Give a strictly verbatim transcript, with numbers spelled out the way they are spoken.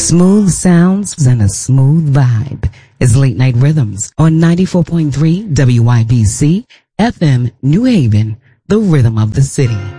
Smooth sounds and a smooth vibe. It's Late Night Rhythms on ninety-four point three W I B C F M New Haven, the rhythm of the city.